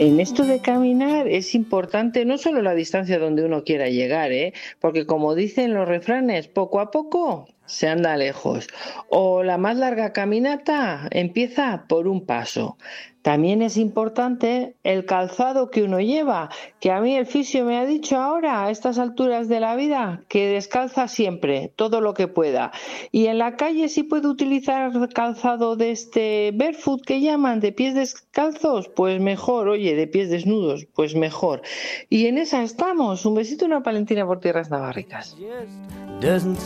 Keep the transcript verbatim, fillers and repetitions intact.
En esto de caminar es importante no solo la distancia donde uno quiera llegar, ¿eh? Porque como dicen los refranes, poco a poco se anda lejos. O la más larga caminata empieza por un paso. También es importante el calzado que uno lleva, que a mí el fisio me ha dicho ahora, a estas alturas de la vida, que descalza siempre, todo lo que pueda. Y en la calle sí puedo utilizar calzado de este barefoot que llaman, de pies descalzos, pues mejor, oye, de pies desnudos, pues mejor. Y en esa estamos. Un besito y una palentina por tierras navarricas.